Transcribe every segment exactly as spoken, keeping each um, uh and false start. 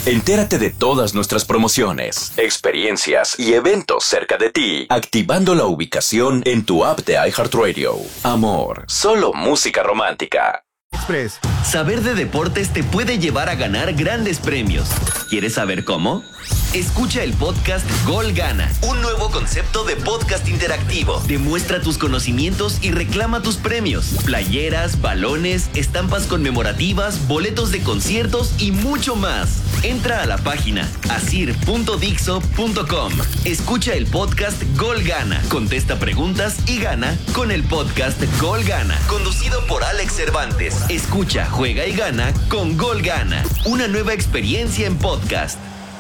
Entérate de todas nuestras promociones, experiencias y eventos cerca de ti, activando la ubicación en tu app de iHeartRadio. Amor, solo música romántica. Express. Saber de deportes te puede llevar a ganar grandes premios. ¿Quieres saber cómo? Escucha el podcast Gol Gana, un nuevo concepto de podcast interactivo. Demuestra tus conocimientos y reclama tus premios. Playeras, balones, estampas conmemorativas, boletos de conciertos y mucho más. Entra a la página asir punto dixo punto com. Escucha el podcast Gol Gana, contesta preguntas y gana con el podcast Gol Gana, conducido por Alex Cervantes. Escucha, juega y gana con Gol Gana, una nueva experiencia en podcast.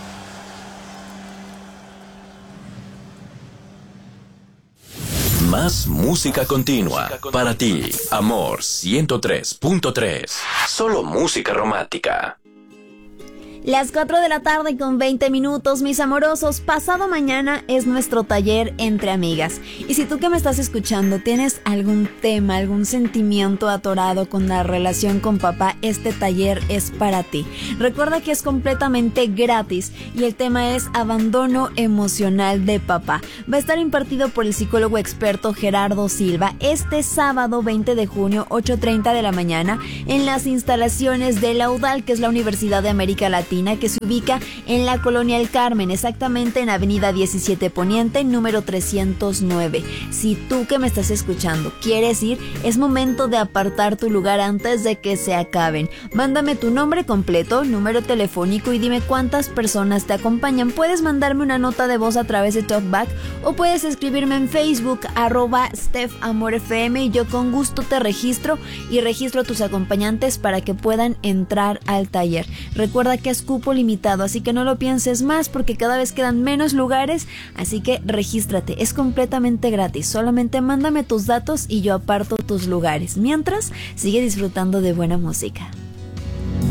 Más música continua para ti. Amor ciento tres punto tres. Solo música romántica. Las cuatro de la tarde con veinte minutos, mis amorosos. Pasado mañana es nuestro taller Entre Amigas. Y si tú que me estás escuchando tienes algún tema, algún sentimiento atorado con la relación con papá, este taller es para ti. Recuerda que es completamente gratis y el tema es abandono emocional de papá. Va a estar impartido por el psicólogo experto Gerardo Silva este sábado veinte de junio, ocho treinta de la mañana, en las instalaciones de la UDAL, que es la Universidad de América Latina, que se ubica en la Colonia El Carmen, exactamente en Avenida diecisiete Poniente, número trescientos nueve. Si tú que me estás escuchando quieres ir, es momento de apartar tu lugar antes de que se acaben. Mándame tu nombre completo, número telefónico y dime cuántas personas te acompañan. Puedes mandarme una nota de voz a través de TalkBack o puedes escribirme en Facebook, arroba StephAmorFM, y yo con gusto te registro y registro a tus acompañantes para que puedan entrar al taller. Recuerda que es cupo limitado, así que no lo pienses más porque cada vez quedan menos lugares, así que regístrate, es completamente gratis, solamente mándame tus datos y yo aparto tus lugares. Mientras, sigue disfrutando de buena música.